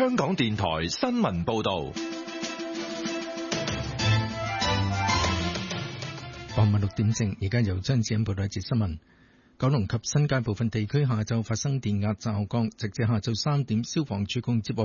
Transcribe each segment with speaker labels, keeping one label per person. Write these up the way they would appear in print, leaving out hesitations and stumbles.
Speaker 1: 香港電台新聞報道。
Speaker 2: 傍晚6點正，而家由張子欣報道一節新聞。九龍及新界部分地區下晝發生電壓驟降，直至下晝3點，消防處共接獲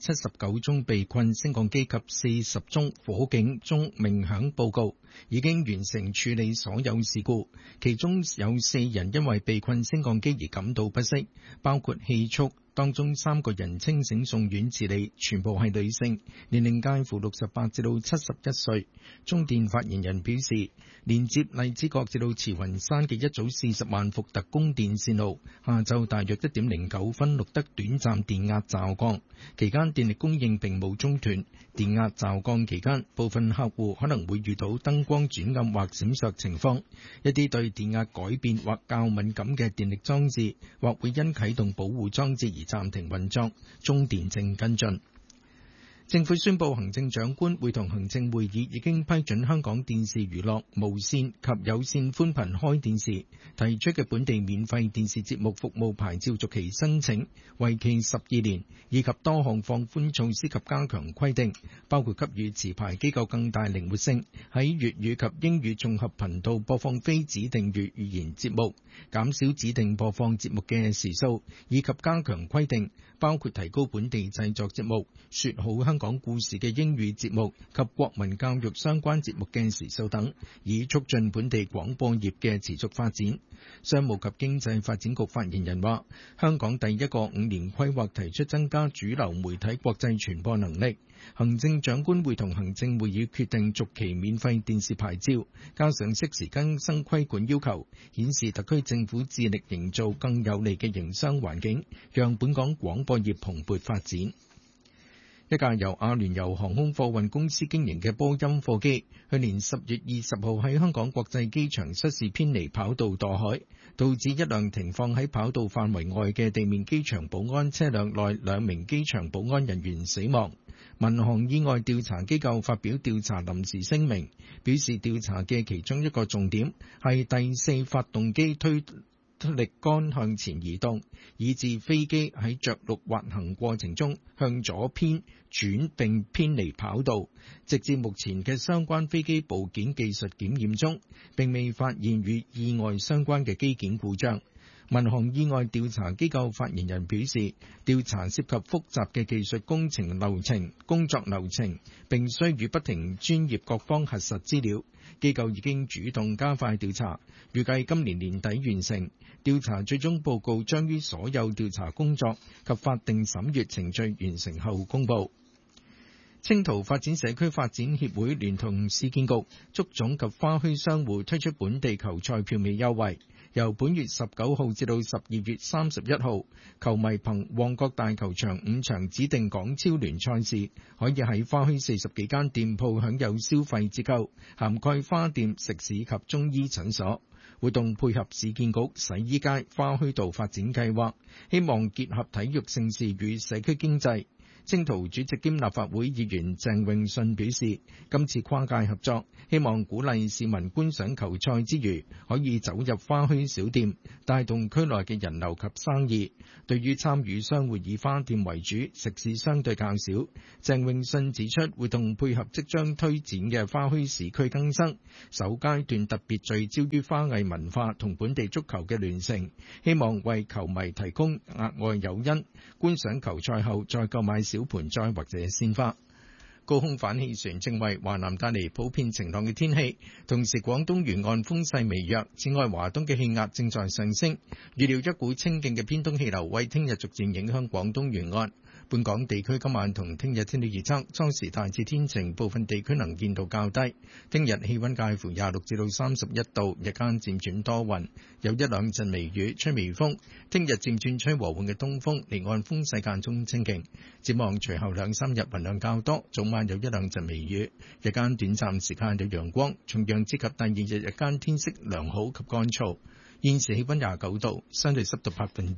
Speaker 2: 179宗被困升降機及40宗火警鐘鳴響報告，已經完成處理所有事故。其中有4人因為被困升降機而感到不適，包括氣促。當中3個人清醒送院治理，全部係女性，年齡介乎68至到71歲。中電發言人表示，連接荔枝角至到慈雲山嘅一組40萬伏特供電線路，下晝大約1點09分錄得短暫電壓驟降，期間電力供應並冇中斷。電壓驟降期間，部分客戶可能會遇到燈光轉暗或閃爍情況，一啲對電壓改變或較敏感嘅電力裝置，或會因啟動保護裝置而暫停運作，中電正跟進。政府宣布，行政長官會同行政會議已經批准香港電視娛樂無線及有線寬頻開電視提出嘅本地免費電視節目服務牌照續期申請，為期12年，以及多項放寬措施及加強規定，包括給予持牌機構更大靈活性，喺粵語及英語綜合頻道播放非指定語言節目，減少指定播放節目嘅時數，以及加強規定，包括提高本地製作節目、說好香港故事嘅英語節目及國民教育相關節目嘅時數等，以促進本地廣播業嘅持續發展。商務及經濟發展局發言人話，香港第一個5年規劃提出增加主流媒體國際傳播能力。行政長官會同行政會議決定續期免費電視牌照，加上適時更新規管要求，顯示特區政府致力營造更有利嘅營商環境，讓本港廣播業蓬勃發展。一架由阿聯酋航空貨運公司經營嘅波音貨機，去年10月20號喺香港國際機場失事偏離跑道墮海，導致一輛停放喺跑道範圍外嘅地面機場保安車輛內2名機場保安人員死亡。民航意外調查機構發表調查臨時聲明，表示調查嘅其中一個重點係第4發動機推力桿向前移動，以致飛機喺着陸滑行過程中向左偏轉並偏離跑道。直至目前嘅相關飛機部件技術檢驗中，並未發現與意外相關嘅機件故障。民航意外調查機構發言人表示，調查涉及複雜嘅技術工程流程、工作流程，並需與不停專業各方核實資料。機構已經主動加快調查，預計今年年底完成。調查最終報告將於所有調查工作及法定審閱程序完成後公佈。青桃發展社區發展協會聯同市建局、足總及花墟商戶推出本地球賽票尾優惠，由本月19號至到12月31號，球迷憑旺角大球場5場指定港超聯賽事，可以喺花墟40幾間店鋪享有消費折扣，涵蓋花店、食肆及中醫診所。活動配合市建局洗衣街花墟道發展計劃，希望結合體育盛事與社區經濟。青桃主席兼立法會議員鄭泳舜表示，今次跨界合作，希望鼓勵市民觀賞球賽之餘，可以走入花墟小店，帶動區內嘅人流及生意。對於參與商戶以花店為主，食肆相對較少。鄭泳舜指出，活動配合即將推展嘅花墟市區更新，首階段特別聚焦於花藝文化同本地足球嘅聯乘，希望為球迷提供額外誘因，觀賞球賽後再購買小盆栽或者鮮花。高空反氣旋正為華南帶嚟普遍晴朗嘅天氣，同時廣東沿岸風勢微弱。此外，華東嘅氣壓正在上升，預料一股清勁嘅偏東氣流為聽日逐漸影響廣東沿岸。本港地區今晚同聽日天氣預測，初時大致天晴，部分地區能見度較低。聽日氣溫介乎26至到31度，日間漸轉多雲，有一兩陣微雨，吹微風。聽日漸轉吹和緩嘅東風，離岸風勢間中清勁。展望隨後2-3日雲量較多，早晚有一兩陣微雨，日間短暫時間有陽光。重陽節及第2日日間天色良好及乾燥。現時氣溫29度，相對濕度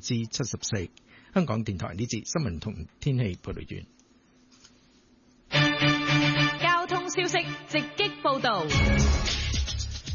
Speaker 2: 74%。香港電台呢節新聞同天氣報道完。
Speaker 3: 交通消息直擊報道。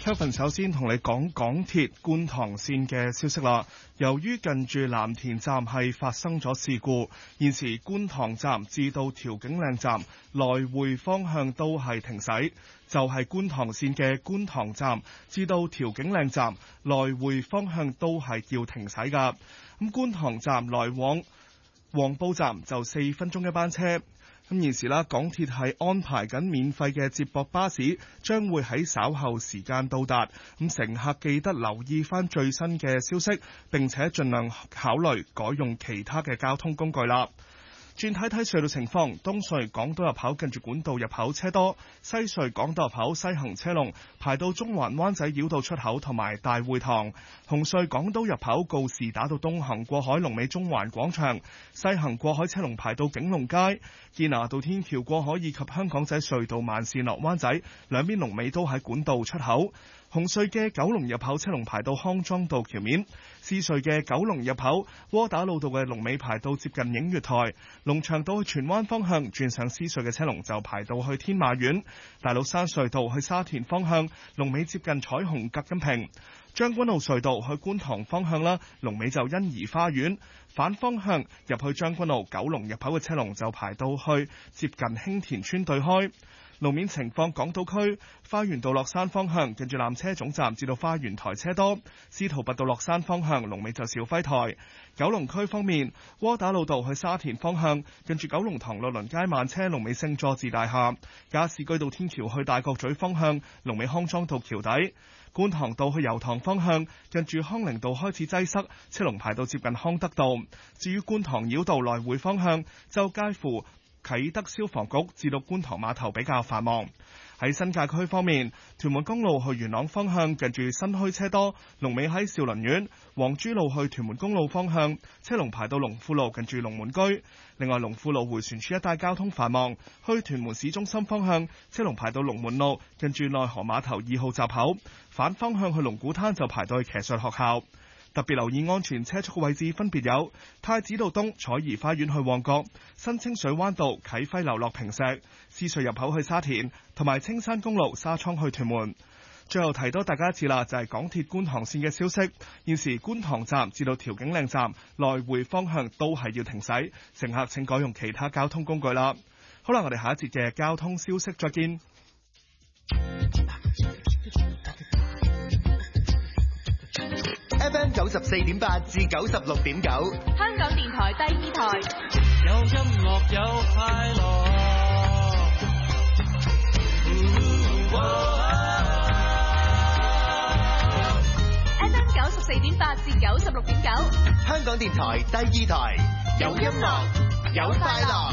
Speaker 3: ，Kelvin 首先同你講港鐵觀塘線嘅消息啦。由於近住藍田站係發生咗事故，現時觀塘站至到調景嶺站來回方向都係停駛，就係觀塘線嘅觀塘站至到調景嶺站來回方向都係要停駛㗎。咁觀塘站來往黃埔站就4分鐘一班車。咁現時啦，港鐵係安排緊免費嘅接駁巴士，將會喺稍後時間到達。咁乘客記得留意翻最新嘅消息，並且盡量考慮改用其他嘅交通工具啦。轉睇睇隧道情況，東隧港島入口近住管道入口車多，西隧港島入口西行車龍排到中環灣仔繞道出口同埋大會堂，紅隧港島入口告士打道東行過海龍尾中環廣場，西行過海車龍排到景隆街，堅拿道天橋過海以及香港仔隧道慢線落灣仔，兩邊龍尾都喺管道出口。紅隧嘅九龍入口車龍排到康莊道橋面，獅隧嘅九龍入口窩打老道嘅龍尾排到接近映月台，龍翔道去荃灣方向轉上獅隧嘅車龍就排到去天馬苑，大老山隧道去沙田方向龍尾接近彩虹隔音屏，將軍澳隧道去觀塘方向啦，龍尾就欣怡花園，反方向入去將軍澳九龍入口嘅車龍就排到去接近興田村對開。路面情況，港島區花園道落山方向近住纜車總站至到花園台車多，司徒拔道落山方向龍尾就肇輝台。九龍區方面，窩打老道去沙田方向近住九龍塘樂鄰街慢車龍尾聖佐治大廈，加士居道天橋去大角咀方向龍尾康莊道橋底，觀塘道去油塘方向近住康寧道開始擠塞，車龍排到接近康德道。至於觀塘繞道來回方向就介乎啟德消防局至到觀塘碼頭比較繁忙。喺新界區方面，屯門公路去元朗方向近住新墟車多，龍尾喺兆麟苑；黃珠路去屯門公路方向車龍排到龍富路近住龍門居。另外，龍富路迴旋處一帶交通繁忙，去屯門市中心方向車龍排到龍門路近住內河碼頭2號閘口，反方向去龍鼓灘就排到去騎術學校。特別留意安全車速嘅位置分別有太子道東彩怡花園去旺角、新清水灣道啟輝樓落坪石、獅隧入口去沙田，同埋青山公路沙涌去屯門。最後提多大家一次啦，就係港鐵觀塘線嘅消息。現時觀塘站至到調景嶺站來回方向都係要停駛，乘客請改用其他交通工具啦。好啦，我哋下一節嘅交通消息再見。
Speaker 4: FM 94.8至96.9，
Speaker 5: 香港電台第2台，
Speaker 6: 有音樂有快樂。
Speaker 5: FM 94.8至96.9，
Speaker 4: 香港電台第2台，有音樂有快樂。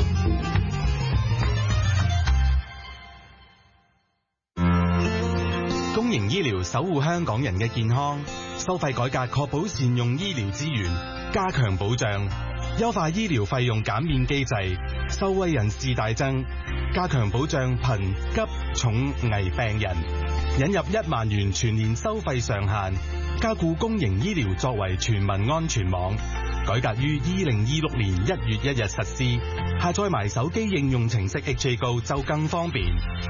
Speaker 7: 公營醫療守護香港人嘅健康，收費改革確保善用醫療資源，加強保障，優化醫療費用減免機制，受惠人士大增，加強保障貧急重危病人，引入1萬元全年收費上限，加固公營醫療作為全民安全網，改革於2026年1月1日實施，下載埋手機應用程式 HA Go 就更方便。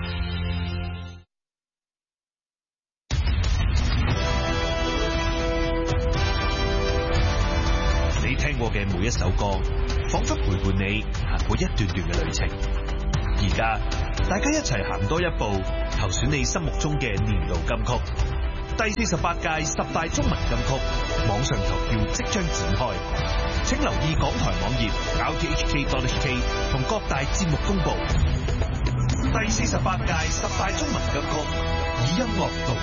Speaker 1: 聽過嘅每一首歌，仿佛陪伴你行過一段段嘅旅程。而家大家一齊行多一步，投選你心目中嘅年度金曲。第48屆10大中文金曲網上投票即將展開，請留意港台網頁 rthk.hk 同各大節目公佈。第48屆10大中文金曲以音樂導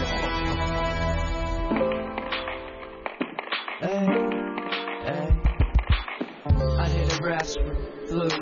Speaker 1: 航。